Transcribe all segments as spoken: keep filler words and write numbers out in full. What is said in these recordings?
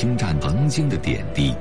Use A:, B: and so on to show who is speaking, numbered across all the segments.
A: 京站曾经的点滴。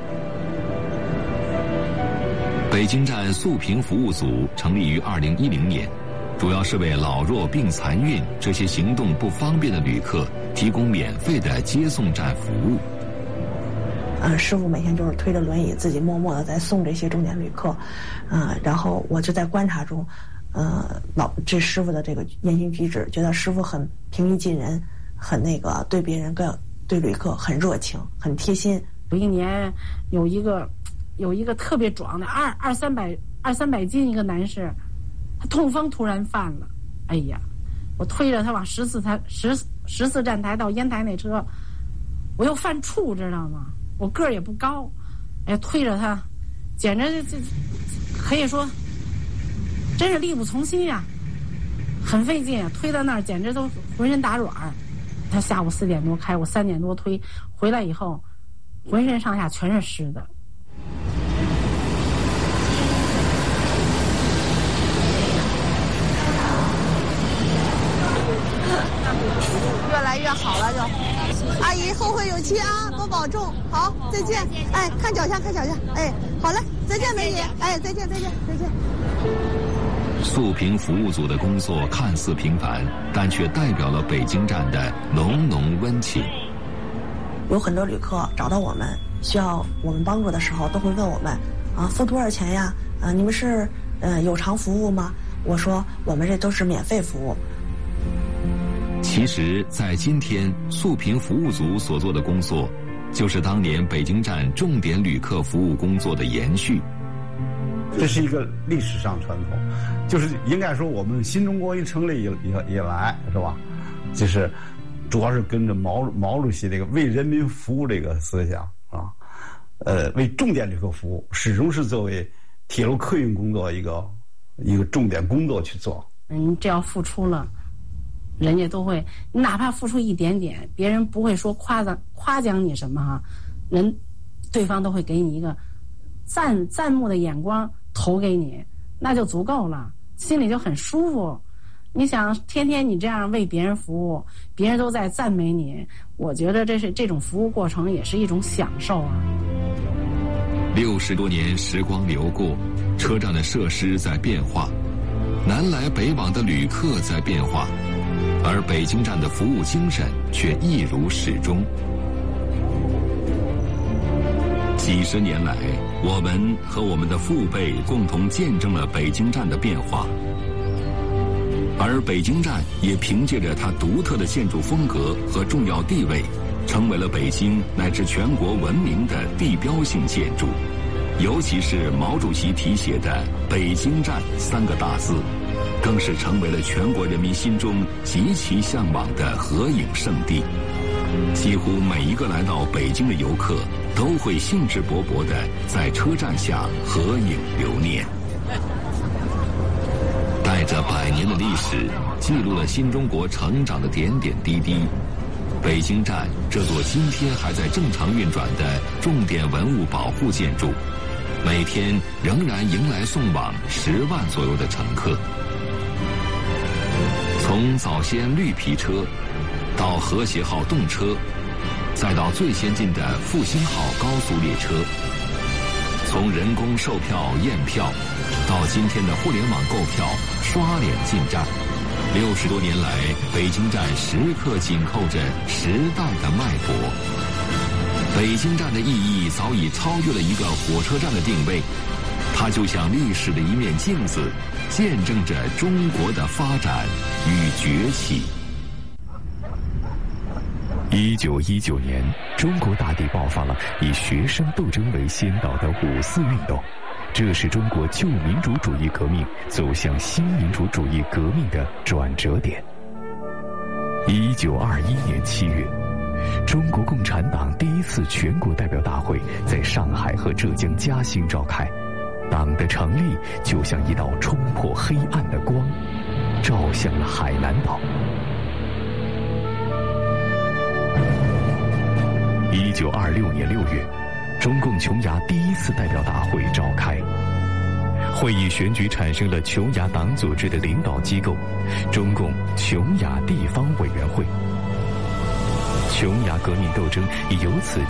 A: 北京站速平服务组成立于二零一零年，主要是为老弱病残孕这些行动不方便的旅客提供免费的接送站服务。
B: 呃，师傅每天就是推着轮椅，自己默默的在送这些重点旅客，呃，然后我就在观察中，呃，老这师傅的这个言行举止，觉得师傅很平易近人，很那个对别人跟对旅客很热情，很贴心。
C: 有一年有一个有一个特别壮的二二三百二三百斤一个男士，他痛风突然犯了，哎呀，我推着他往十四台十十四站台到烟台那车，我又犯怵，知道吗？我个儿也不高，哎，推着他，简直这可以说真是力不从心呀、啊，很费劲啊，推到那儿简直都浑身打软。他下午四点多开，我三点多推，回来以后浑身上下全是湿的。
D: 越来越好了就，阿姨后会有期啊，多保重，好，再见。哎，看脚下，看脚下，哎，好嘞，再见，美女，哎，再见，再见，再见。
A: 速平服务组的工作看似平凡，但却代表了北京站的浓浓温情。
B: 有很多旅客找到我们需要我们帮助的时候，都会问我们啊，付多少钱呀？啊，你们是呃有偿服务吗？我说我们这都是免费服务。
A: 其实在今天，速平服务组所做的工作就是当年北京站重点旅客服务工作的延续。
E: 这是一个历史上传统，就是应该说我们新中国一成立以以以来，是吧？就是主要是跟着毛毛主席这个为人民服务这个思想啊，呃，为重点旅客服务，始终是作为铁路客运工作一个一个重点工作去做。
C: 嗯，只要付出了，人家都会，你哪怕付出一点点，别人不会说夸赞夸奖你什么哈，人对方都会给你一个赞赞慕的眼光投给你，那就足够了，心里就很舒服。你想天天你这样为别人服务，别人都在赞美你，我觉得这是这种服务过程也是一种享受啊。
A: 六十多年时光流过，车站的设施在变化，南来北往的旅客在变化，而北京站的服务精神却一如始终。几十年来，我们和我们的父辈共同见证了北京站的变化，而北京站也凭借着它独特的建筑风格和重要地位，成为了北京乃至全国闻名的地标性建筑。尤其是毛主席题写的“北京站”三个大字，更是成为了全国人民心中极其向往的合影圣地。几乎每一个来到北京的游客都会兴致勃勃地在车站下合影留念。带着百年的历史，记录了新中国成长的点点滴滴。北京站这座今天还在正常运转的重点文物保护建筑，每天仍然迎来送往十万左右的乘客。从早先绿皮车到和谐号动车，再到最先进的复兴号高速列车，从人工售票验票到今天的互联网购票刷脸进站，六十多年来，北京站时刻紧扣着时代的脉搏。北京站的意义早已超越了一个火车站的定位，它就像历史的一面镜子，见证着中国的发展与崛起。
F: 一九一九年，中国大地爆发了以学生斗争为先导的五四运动，这是中国旧民主主义革命走向新民主主义革命的转折点。一九二一年七月，中国共产党第一次全国代表大会在上海和浙江嘉兴召开，党的成立就像一道冲破黑暗的光，照向了海南岛。一九二六年六月，中共琼崖第一次代表大会召开，会议选举产生了琼崖党组织的领导机构——中共琼崖地方委员会。琼崖革命斗争已由此